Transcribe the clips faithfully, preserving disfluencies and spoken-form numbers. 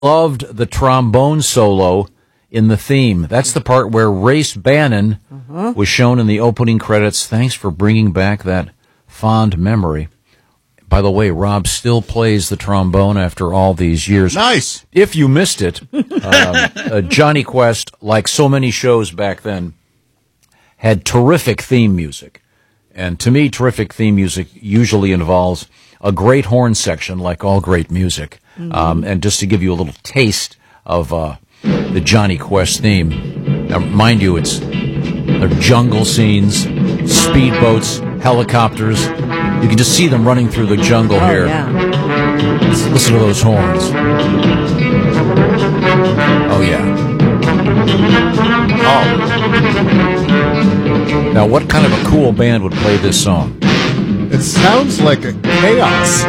Loved the trombone solo in the theme. That's the part where Race Bannon uh-huh. was shown in the opening credits. Thanks for bringing back that fond memory. By the way, Rob still plays the trombone after all these years. Nice. If you missed it, um, uh, Johnny Quest, like so many shows back then, had terrific theme music. And to me, terrific theme music usually involves a great horn section, like all great music. Mm-hmm. Um, and just to give you a little taste of uh, the Johnny Quest theme. Now, mind you, it's they're jungle scenes, speedboats, helicopters. You can just see them running through the jungle oh, here. Yeah. Listen to those horns. Oh, yeah. Oh. Now, what kind of a cool band would play this song? It sounds like a chaos.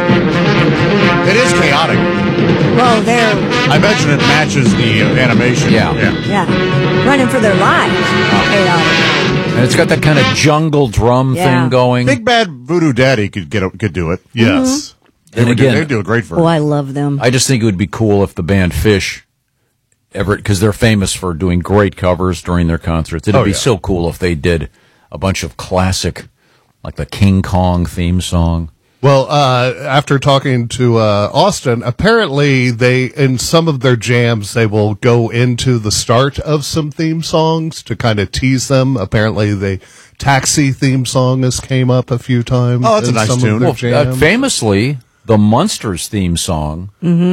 It is chaotic. Well, they're... I imagine it matches the animation. Yeah. Yeah. Yeah. Running for their lives. Chaotic. And it's got that kind of jungle drum Yeah. thing going. Big Bad Voodoo Daddy could get could do it. Yes. They And would do, again- they'd do a great version. Oh, I love them. I just think it would be cool if the band Fish ever, because they're famous for doing great covers during their concerts. It'd Oh, be yeah. so cool if they did a bunch of classic, like the King Kong theme song. Well, uh, after talking to uh, Austin, apparently they, in some of their jams, they will go into the start of some theme songs to kind of tease them. Apparently, the Taxi theme song has came up a few times. Oh, that's a in nice some tune. Of their Well, uh, jams. famously, the Munsters theme song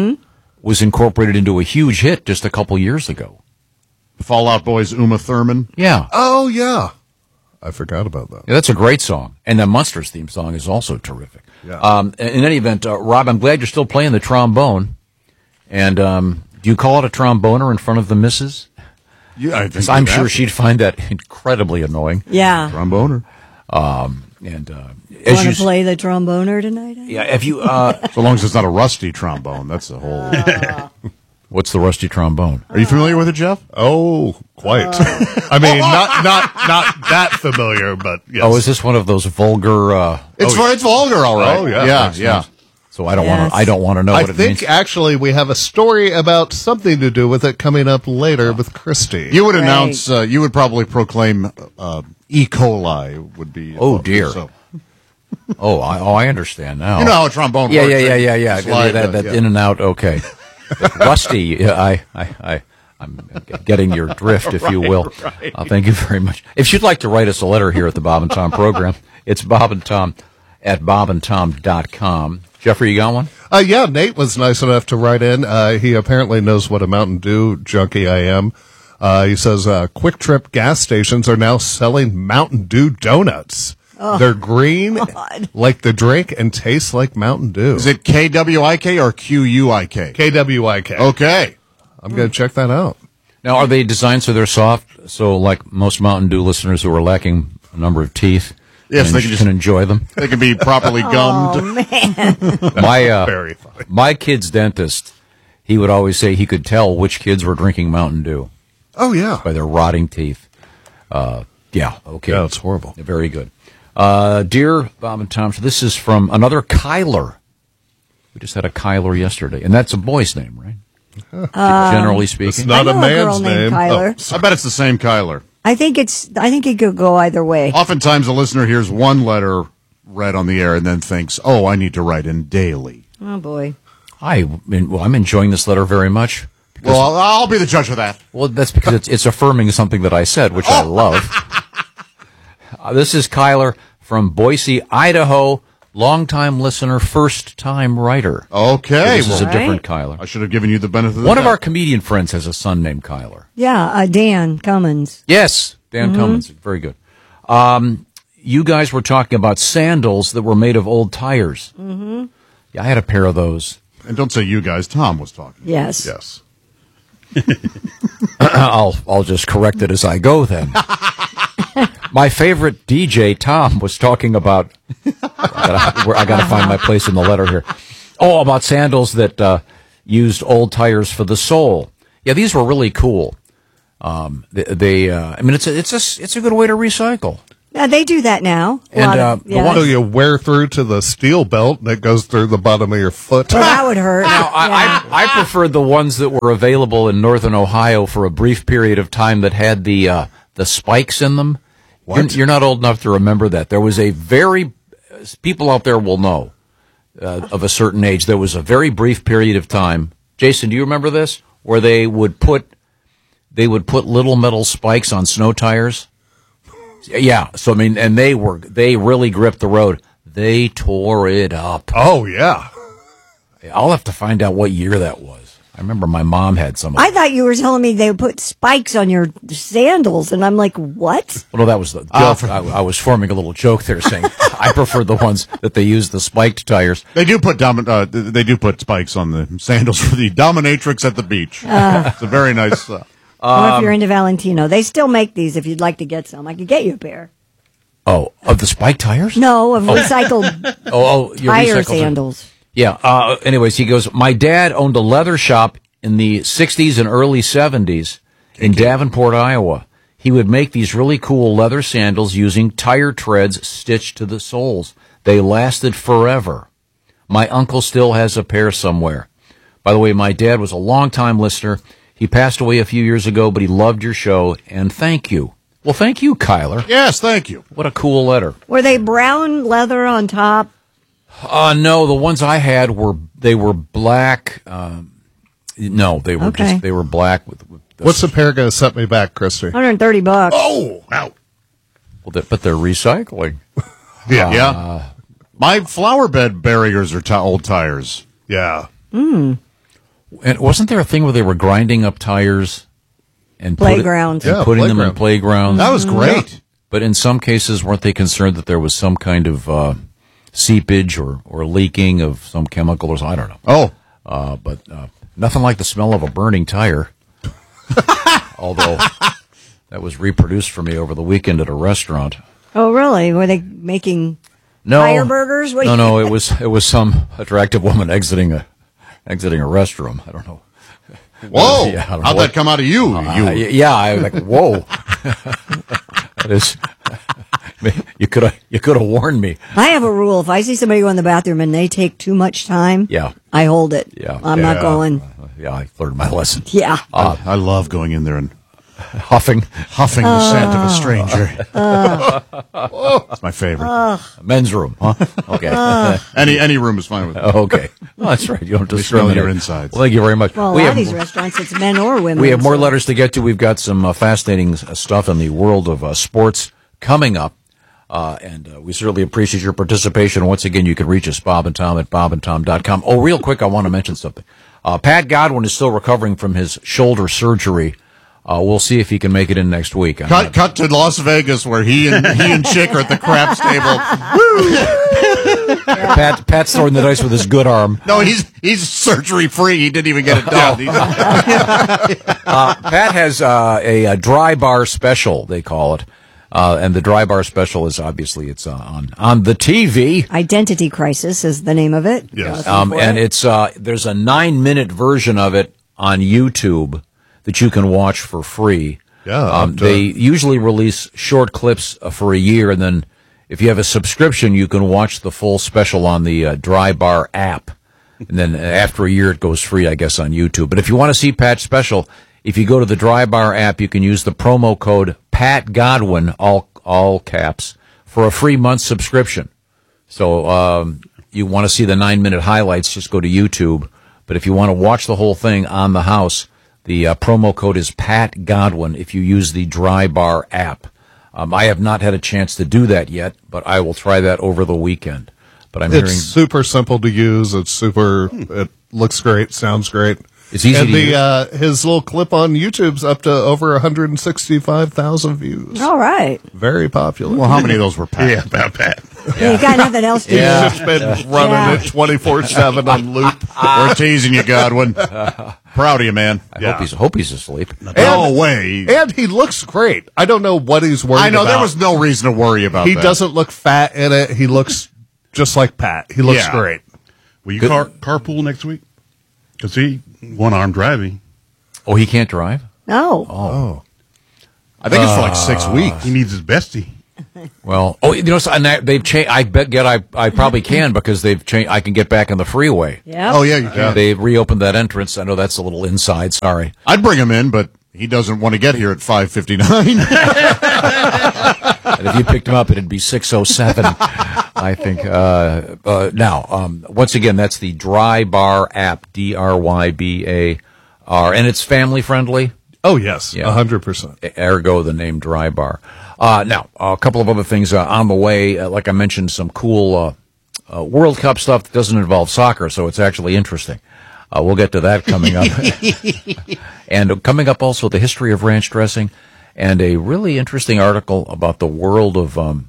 was incorporated into a huge hit just a couple years ago. Fallout Boy's Uma Thurman. Yeah. Oh, yeah. I forgot about that. Yeah, that's a great song. And the Munsters theme song is also terrific. Yeah. Um, in in any event, uh, Rob, I'm glad you're still playing the trombone. And um, do you call it a tromboner in front of the missus? Yeah, I think 'Cause I'm you'd sure have to. she'd find that incredibly annoying. Yeah. Tromboner. Um, and uh, as Want you to play the tromboner tonight? eh? yeah, if you uh, So long as it's not a rusty trombone, that's the whole. what's the rusty trombone? Are you familiar with it, Jeff? Oh, quite. I mean, not not not that familiar, but yes. Oh, is this one of those vulgar? Uh, It's Oh, yeah. it's vulgar, all right. Oh, yeah. yeah, Makes yeah. so I don't Yes. want to. I don't want to know I what it think means. actually we have a story about something to do with it coming up later with Christy. You would Right. announce. Uh, you would probably proclaim uh, E. coli would be. Oh, dear. So, Oh, I, oh, I understand now. you know how a trombone yeah, works. yeah, yeah, right? yeah, yeah. Slide, that uh, that yeah. in and out. Okay. Rusty. Yeah, I, I, I, I'm getting your drift, if you will. right. Uh, thank you very much. If you'd like to write us a letter here at the Bob and Tom program, it's Bob and Tom at bob and tom dot com. Jeffrey, you got one? Uh, yeah, Nate was nice enough to write in. Uh, he apparently knows what a Mountain Dew junkie I am. Uh, he says, uh, Quick Trip gas stations are now selling Mountain Dew donuts. They're green, God. like the drink, and taste like Mountain Dew. Is it K W I K or Q U I K? K W I K. Okay. I'm going to check that out. Now, are they designed so they're soft? So, like most Mountain Dew listeners who are lacking a number of teeth, Yes, can, they can just- can enjoy them. They can be properly gummed. Oh, man. My uh, Very funny. my kid's dentist, he would always say he could tell which kids were drinking Mountain Dew Oh, yeah. by their rotting teeth. Uh, yeah, okay. Yeah, it's horrible. Very good. Uh, dear Bob and Tom, so this is from another Kyler. We just had a Kyler yesterday, and that's a boy's name, right? Generally speaking. It's not I a know a man's girl named name. Kyler. Oh, I bet it's the same Kyler. I think it's. I think it could go either way. Oftentimes, a listener hears one letter read on the air and then thinks, "Oh, I need to write in daily." Oh boy. I, well, I'm enjoying this letter very much. Well, I'll, I'll be the judge of that. Well, that's because it's, it's affirming something that I said, which I love. Uh, this is Kyler from Boise, Idaho. Longtime listener, first-time writer. Okay. This is a well, different Right. Kyler. I should have given you the benefit of the One of doubt. our comedian friends has a son named Kyler. Yeah, uh, Dan Cummins. Yes, Dan Cummins. Very good. Um, you guys were talking about sandals that were made of old tires. Mm-hmm. Yeah, I had a pair of those. And don't say you guys. Tom was talking. Yes. yes. I'll I'll just correct it as I go then. My favorite D J, Tom, was talking about. I gotta, I gotta find my place in the letter here. Oh, about sandals that uh, used old tires for the sole. Yeah, these were really cool. Um, they, they uh, I mean, it's a, it's a, it's a good way to recycle. Uh, they do that now. A And, lot uh, of, the yeah. one- So you wear through to the steel belt and it goes through the bottom of your foot. Well, that would hurt. Now, I, Yeah. I, I preferred the ones that were available in northern Ohio for a brief period of time that had the uh, the spikes in them. You're, you're not old enough to remember that. There was a very, people out there will know, uh, of a certain age, there was a very brief period of time. Jason, do you remember this? Where they would put, they would put little metal spikes on snow tires. Yeah, so I mean, and they were, they really gripped the road. They tore it up. Oh, yeah. I'll have to find out what year that was. I remember my mom had some of I them. thought you were telling me they would put spikes on your sandals, and I'm like, what? Well, no, that was the joke. I, I was forming a little joke there, saying I prefer the ones that they use the spiked tires. They do put domin- uh, they do put spikes on the sandals for the dominatrix at the beach. it's a very nice. Uh, or if you're into Valentino, they still make these. If you'd like to get some, I could get you a pair. Oh, of the spiked tires? No, of recycled Oh, oh your tire recycled- sandals. Yeah. Uh, anyways, he goes, my dad owned a leather shop in the sixties and early seventies in Davenport, Iowa. He would make these really cool leather sandals using tire treads stitched to the soles. They lasted forever. My uncle still has a pair somewhere. By the way, my dad was a longtime listener. He passed away a few years ago, but he loved your show, and thank you. Well, thank you, Kyler. yes, thank you. What a cool letter. Were they brown leather on top? Uh, no, the ones I had were, they were black. Um, no, they were Okay. just, they were black with, with the, What's the pair going to set me back, Christy? one hundred thirty bucks. Oh, wow. well, they- but they're recycling. Yeah. Yeah. My flower bed barriers are t- old tires. Yeah. And wasn't there a thing where they were grinding up tires and put it- Playgrounds. and Yeah, putting them in playground. playgrounds? That was great. But in some cases, weren't they concerned that there was some kind of uh, seepage or, or leaking of some chemical or something? I don't know. Oh, Uh, but uh, nothing like the smell of a burning tire. Although that was reproduced for me over the weekend at a restaurant. Oh, really? Were they making No, Fire burgers? What do no, you- no. It was it was some attractive woman exiting a exiting a restroom. I don't know. whoa. Yeah, I don't know How'd what- that come out of you? you Uh, y- yeah, I was like, whoa. That is, you could have you could have warned me. I have a rule. If I see somebody go in the bathroom and they take too much time, Yeah. I hold it. Yeah. I'm not Yeah. going. Uh, yeah, I learned my lesson. Yeah. I, I love going in there and Huffing, huffing the scent of a stranger. It's my favorite. men's room, huh? Okay, any any room is fine with me. okay. Oh, that's right. You don't We smell discriminate. your insides. Well, thank you very much. Well, a we lot have of these restaurants, it's men or women. we have more so- letters to get to. We've got some uh, fascinating uh, stuff in the world of uh, sports coming up. Uh, and uh, we certainly appreciate your participation. Once again, you can reach us, Bob and Tom at bob and tom dot com. Oh, real quick, I want to mention something. Uh, Pat Godwin is still recovering from his shoulder surgery. Uh, we'll see if he can make it in next week. I'm Cut not- cut to Las Vegas where he and he and Chick are at the craps table. Pat, Pat's throwing the dice with his good arm. No, he's he's surgery free. He didn't even get it done. He's- Uh, Pat has uh, a, a dry bar special, they call it. Uh, and the dry bar special is obviously it's uh, on on the T V. Identity Crisis is the name of it. Yes. Looking Um, for and it. it's uh, there's a nine minute version of it on YouTube that you can watch for free. Yeah, um, up to- they usually release short clips uh, for a year, and then if you have a subscription, you can watch the full special on the uh, Dry Bar app. And then after a year, it goes free, I guess, on YouTube. But if you want to see Pat's special, if you go to the Dry Bar app, you can use the promo code Pat Godwin, all all caps, for a free month subscription. So um, you want to see the nine minute highlights, just go to YouTube. But if you want to watch the whole thing on the house, the uh, promo code is Pat Godwin if you use the Dry Bar app. Um, I have not had a chance to do that yet, but I will try that over the weekend. But I'm It's hearing super simple to use. It's super. It looks great. Sounds great. It's easy and to the, use. Uh, his little clip on YouTube's up to over one hundred sixty-five thousand views. All right. Very popular. well, how many of those were Pat? Yeah, about that. Yeah. You got nothing else to Yeah. do. He's just been running Yeah. it twenty-four seven on loop. We're teasing you, Godwin. Proud of you, man. I hope he's hope he's asleep. No way. And he looks great. I don't know what he's worried about. I know there was no reason to worry about He that. doesn't look fat in it. He looks just like Pat. He looks Yeah. great. Will you Good. car carpool next week? Because he one arm driving. Oh, he can't drive? No. Oh. I think it's for like six weeks. He needs his bestie. Well, oh, you know, so, and that, they've changed. I bet, get, I, I probably can because they've changed. I can get back on the freeway. Yeah. Oh, yeah, you can. They reopened that entrance. I know that's a little inside. Sorry. I'd bring him in, but he doesn't want to get here at five fifty-nine. And if you picked him up, it'd be six oh seven, I think. Uh, uh, now, um, once again, that's the Dry Bar app, D R Y B A R, and it's family friendly. Oh, yes, Yeah. one hundred percent. Ergo, the name Dry Bar. Uh, now, a couple of other things uh, on the way. Uh, like I mentioned, some cool uh, uh, World Cup stuff that doesn't involve soccer, so it's actually interesting. Uh, we'll get to that coming up. And coming up also, the history of ranch dressing and a really interesting article about the world of, um,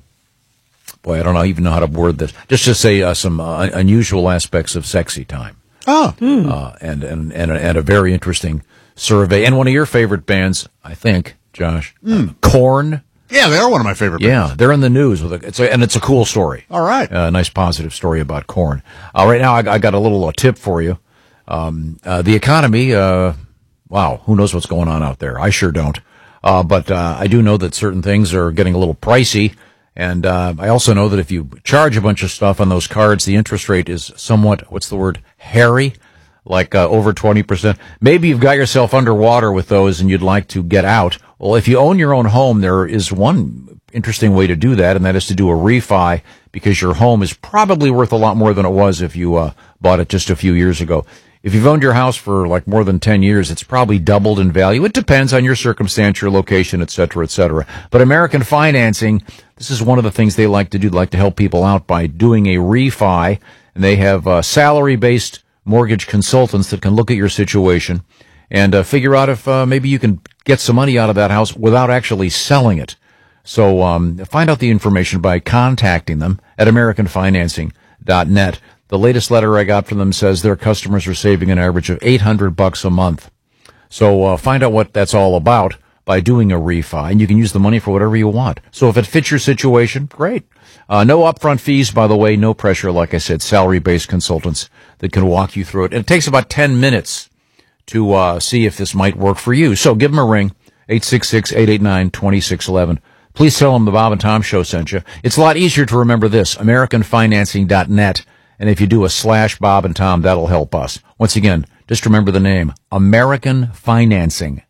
boy, I don't know, even know how to word this. Just to say uh, some uh, unusual aspects of sexy time. Oh. Uh, and, and, and, a, and a very interesting survey. And one of your favorite bands, I think, Josh, uh, Korn. Yeah, they are one of my favorite Yeah, bands. they're in the news with a, it's a, and it's a cool story. All right. A uh, nice positive story about Korn. Uh, right now, I, I got a little uh, tip for you. Um, uh, the economy, uh, wow, who knows what's going on out there? I sure don't. Uh, but uh, I do know that certain things are getting a little pricey. And uh, I also know that if you charge a bunch of stuff on those cards, the interest rate is somewhat, what's the word, hairy, like uh, over twenty percent. Maybe you've got yourself underwater with those and you'd like to get out. Well, if you own your own home, there is one interesting way to do that, and that is to do a refi, because your home is probably worth a lot more than it was if you uh, bought it just a few years ago. If you've owned your house for like more than ten years, it's probably doubled in value. It depends on your circumstance, your location, et cetera, et cetera. But American Financing, this is one of the things they like to do. They like to help people out by doing a refi, and they have uh, salary-based mortgage consultants that can look at your situation and uh, figure out if uh, maybe you can get some money out of that house without actually selling it. So um, find out the information by contacting them at American Financing dot net. The latest letter I got from them says their customers are saving an average of eight hundred bucks a month. So uh, find out what that's all about by doing a refi, and you can use the money for whatever you want. So if it fits your situation, great. Uh, no upfront fees, by the way, no pressure. Like I said, salary-based consultants that can walk you through it. And it takes about ten minutes to uh, see if this might work for you. So give them a ring, eight six six, eight eight nine, two six one one. Please tell them the Bob and Tom Show sent you. It's a lot easier to remember this, American Financing dot net. And if you do a slash Bob and Tom, that'll help us. Once again, just remember the name, American Financing.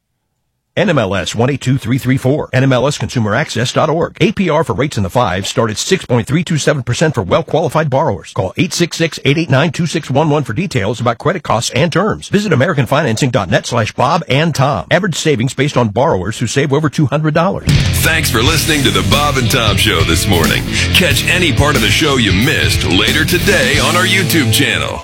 N M L S one eight two three three four, N M L S consumer access dot org. A P R for rates in the fives start at six point three two seven percent for well-qualified borrowers. Call eight six six, eight eight nine, two six one one for details about credit costs and terms. Visit American Financing dot net slash Bob and Tom. Average savings based on borrowers who save over two hundred dollars. Thanks for listening to the Bob and Tom Show this morning. Catch any part of the show you missed later today on our YouTube channel.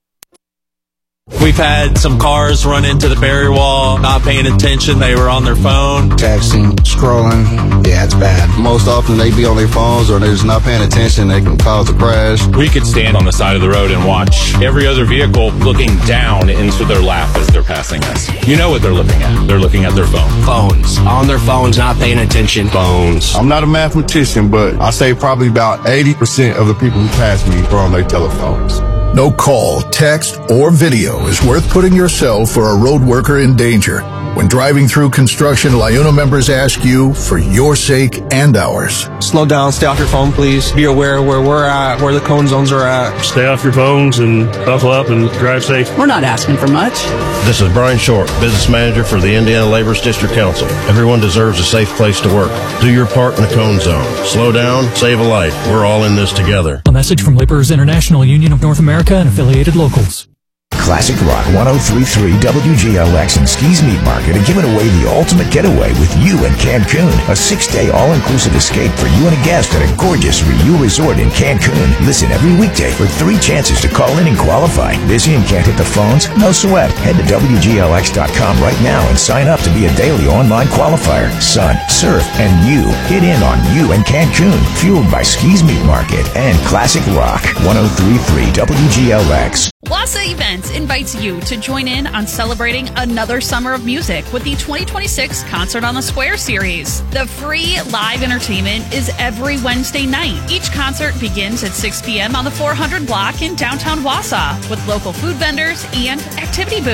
We've had some cars run into the barrier wall, not paying attention. They were on their phone. Texting, scrolling. Yeah, it's bad. Most often they be on their phones or they're just not paying attention. They can cause a crash. We could stand on the side of the road and watch every other vehicle looking down into their lap as they're passing us. You know what they're looking at. They're looking at their phone. Phones. On their phones, not paying attention. Phones. I'm not a mathematician, but I say probably about eighty percent of the people who pass me are on their telephones. No call, text, or video is worth putting yourself or a road worker in danger. When driving through construction, LiUNA members ask you for your sake and ours. Slow down, stay off your phone, please. Be aware where we're at, where the cone zones are at. Stay off your phones and buckle up and drive safe. We're not asking for much. This is Brian Short, business manager for the Indiana Laborers District Council. Everyone deserves a safe place to work. Do your part in the cone zone. Slow down, save a life. We're all in this together. A message from Laborers International Union of North America and affiliated locals. Classic Rock one oh three point three W G L X and Ski's Meat Market are giving away the ultimate getaway with you in Cancun. A six-day all-inclusive escape for you and a guest at a gorgeous Riu resort in Cancun. Listen every weekday for three chances to call in and qualify. Busy and can't hit the phones? No sweat. Head to W G L X dot com right now and sign up to be a daily online qualifier. Sun, surf, and you. Get in on you in Cancun. Fueled by Ski's Meat Market and Classic Rock one oh three point three W G L X. Wassa Events invites you to join in on celebrating another summer of music with the twenty twenty-six Concert on the Square series. The free live entertainment is every Wednesday night. Each concert begins at six p.m. on the four hundred block in downtown Wausau with local food vendors and activity booths.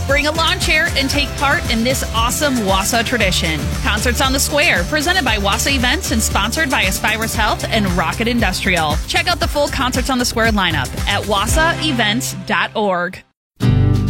Bring a lawn chair and take part in this awesome Wausau tradition. Concerts on the Square, presented by Wausau Events and sponsored by Aspirus Health and Rocket Industrial. Check out the full Concerts on the Square lineup at wausau events dot org.